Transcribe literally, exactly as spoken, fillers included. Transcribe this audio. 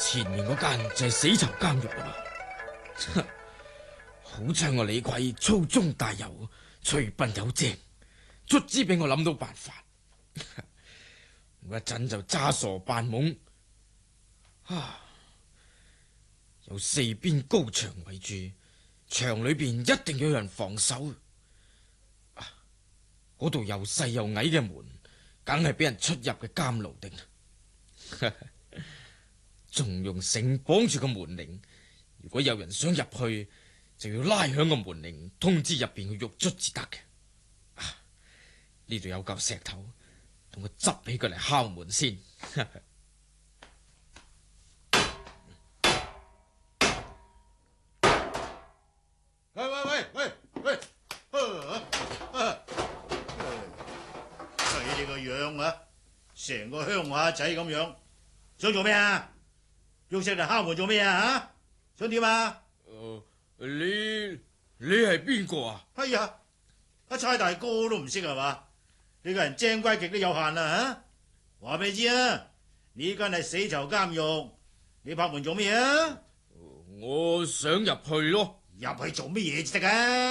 前面嗰間就係死囚監獄啦嘛。好彩我李逵粗中帶柔，隨笨有精，卒之俾我諗到辦法。我一陣就詐傻扮懵，啊！有四邊高牆圍住，牆裏邊一定有人防守。嗰度又細又矮嘅門，梗係俾人出入嘅監牢定。仲用繩綁住個門鈴，如果有人想入去，就要拉響個門鈴，通知入邊嘅獄卒至得嘅。呢度有嚿石頭，等我執起佢嚟敲門先。 喂喂喂喂喂！睇你個樣啊，成個鄉下仔咁樣，想做咩啊？用石嚟敲門做咩啊？吓，想點啊？ 呃、你你係邊個啊？ 哎呀，阿差大哥都唔識係嘛？你個人精乖極都有限啦吓！話俾你知啊，呢間係死囚監獄，你拍門做咩啊？ 我想入去咯。 入去做乜嘢至得啊？